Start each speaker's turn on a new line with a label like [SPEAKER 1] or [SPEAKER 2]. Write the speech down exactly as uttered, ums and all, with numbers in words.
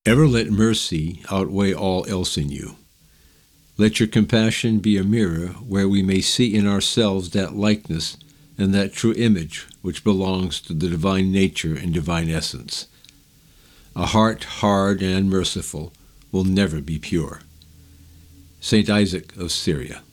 [SPEAKER 1] Ever let mercy outweigh all else in you. Let your compassion be a mirror where we may see in ourselves that likeness and that true image which belongs to the divine nature and divine essence. A heart hard and unmerciful will never be pure. Saint Isaac of Syria.